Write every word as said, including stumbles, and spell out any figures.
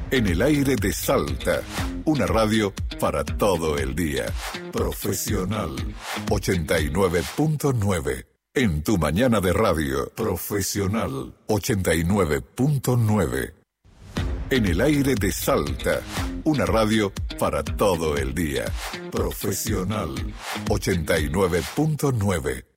En el aire de Salta, una radio para todo el día. Profesional ochenta y nueve punto nueve. En tu mañana de radio. Profesional ochenta y nueve punto nueve. En el aire de Salta, una radio para todo el día. Profesional ochenta y nueve punto nueve.